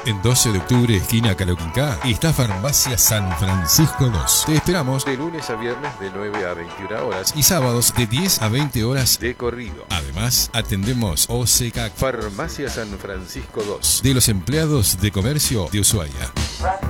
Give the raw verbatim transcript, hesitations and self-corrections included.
En doce de octubre, esquina Caloquincá, está Farmacia San Francisco dos. Te esperamos de lunes a viernes de nueve a veintiuna horas y sábados de diez a veinte horas de corrido. Además, atendemos O C C A C, Farmacia San Francisco dos, de los empleados de comercio de Ushuaia.